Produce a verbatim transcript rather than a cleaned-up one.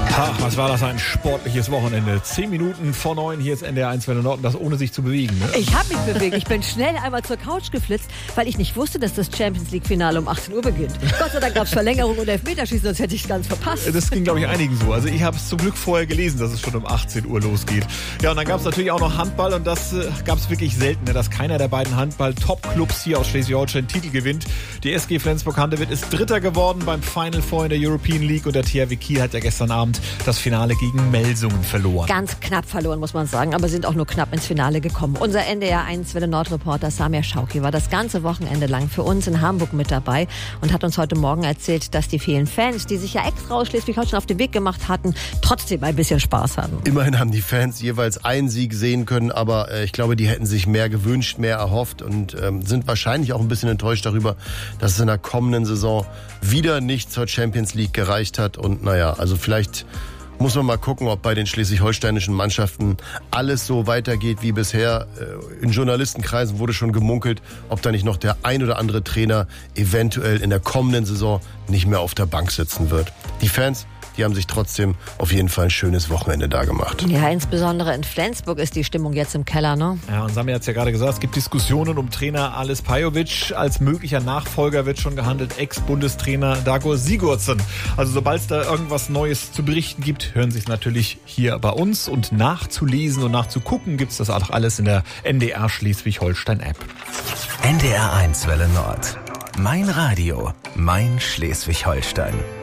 Ach, was war das ein sportliches Wochenende. Zehn Minuten vor neun, hier ist N D R eins Welle Nord, das ohne sich zu bewegen. Ne? Ich habe mich bewegt. Ich bin schnell einmal zur Couch geflitzt, weil ich nicht wusste, dass das Champions League Finale um achtzehn Uhr beginnt. Gott sei Dank gab es Verlängerung und Elfmeterschießen, sonst hätte ich es ganz verpasst. Das ging, glaube ich, einigen so. Also ich habe es zum Glück vorher gelesen, dass es schon um achtzehn Uhr losgeht. Ja, und dann gab es natürlich auch noch Handball und das äh, gab es wirklich selten, ne, dass keiner der beiden Handball-Top-Clubs hier aus Schleswig-Holstein Titel gewinnt. Die S G Flensburg-Handewitt ist Dritter geworden beim Final Four in der European League und der T H W Kiel hat ja gestern Abend das Finale gegen Melsungen verloren. Ganz knapp verloren, muss man sagen, aber sind auch nur knapp ins Finale gekommen. Unser N D R eins Welle Nord-Reporter Samir Schauki war das ganze Wochenende lang für uns in Hamburg mit dabei und hat uns heute Morgen erzählt, dass die vielen Fans, die sich ja extra aus Schleswig-Holstein auf den Weg gemacht hatten, trotzdem ein bisschen Spaß hatten. Immerhin haben die Fans jeweils einen Sieg sehen können, aber äh, ich glaube, die hätten sich mehr gewünscht, mehr erhofft und ähm, sind wahrscheinlich auch ein bisschen enttäuscht darüber, dass es in der kommenden Saison wieder nicht zur Champions League gereicht hat. Und naja, also vielleicht muss man mal gucken, ob bei den schleswig-holsteinischen Mannschaften alles so weitergeht wie bisher. In Journalistenkreisen wurde schon gemunkelt, ob da nicht noch der ein oder andere Trainer eventuell in der kommenden Saison nicht mehr auf der Bank sitzen wird. Die Fans, die haben sich trotzdem auf jeden Fall ein schönes Wochenende da gemacht. Ja, insbesondere in Flensburg ist die Stimmung jetzt im Keller, ne? Ja, und Samir hat es ja gerade gesagt, es gibt Diskussionen um Trainer Ales Pajovic. Als möglicher Nachfolger wird schon gehandelt, Ex-Bundestrainer Dagor Sigurdsson. Also sobald es da irgendwas Neues zu berichten gibt, hören Sie es natürlich hier bei uns. Und nachzulesen und nachzugucken gibt es das auch alles in der N D R Schleswig-Holstein-App. N D R eins Welle Nord. Mein Radio, mein Schleswig-Holstein.